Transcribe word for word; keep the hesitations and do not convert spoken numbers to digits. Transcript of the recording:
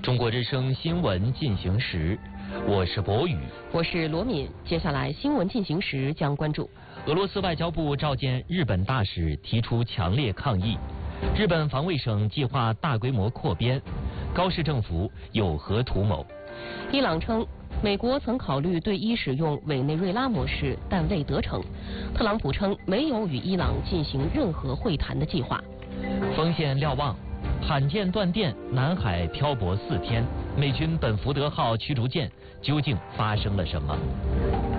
中国之声新闻进行时，我是博宇， 我是罗敏。接下来新闻进行时将关注： 俄罗斯外交部召见日本大使，提出强烈抗议；日本防卫省计划大规模扩编；高市政府有何图谋？ 伊朗称，美国曾考虑对伊使用委内瑞拉模式，但未得逞。特朗普称没有与伊朗进行任何会谈的计划。 锋线瞭望，罕见断电，南海漂泊四天，美军本福德号驱逐舰究竟发生了什么？